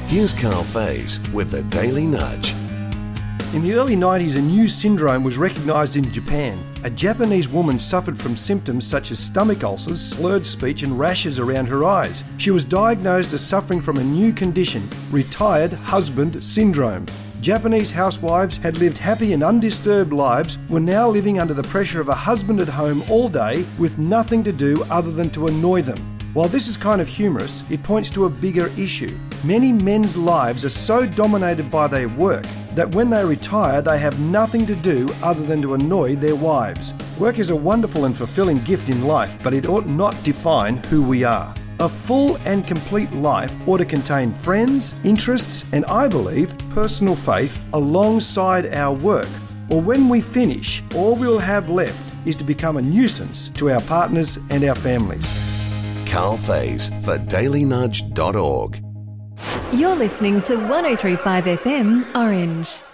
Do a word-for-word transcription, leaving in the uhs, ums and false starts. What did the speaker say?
Here's Carl Faze with the Daily Nudge. In the early nineties, a new syndrome was recognised in Japan. A Japanese woman suffered from symptoms such as stomach ulcers, slurred speech and rashes around her eyes. She was diagnosed as suffering from a new condition, retired husband syndrome. Japanese housewives had lived happy and undisturbed lives were now living under the pressure of a husband at home all day with nothing to do other than to annoy them. While this is kind of humorous, it points to a bigger issue. Many men's lives are so dominated by their work that when they retire, they have nothing to do other than to annoy their wives. Work is a wonderful and fulfilling gift in life, but it ought not define who we are. A full and complete life ought to contain friends, interests, and I believe personal faith alongside our work. Or when we finish, all we'll have left is to become a nuisance to our partners and our families. Carl Faze for daily nudge dot org. You're listening to one oh three point five F M Orange.